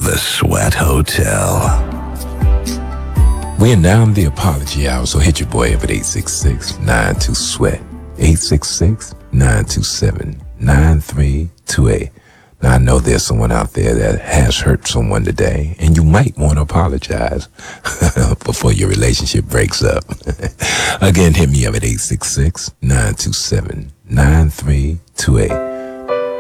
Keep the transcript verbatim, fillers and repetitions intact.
The Sweat Hotel. We are now in the apology hour, so hit your boy up at eight six six, nine two, SWEAT. eight six six, nine two seven, nine three two eight. Now, I know there's someone out there that has hurt someone today, and you might want to apologize before your relationship breaks up. Again, hit me up at eight six six, nine two seven, nine three two eight.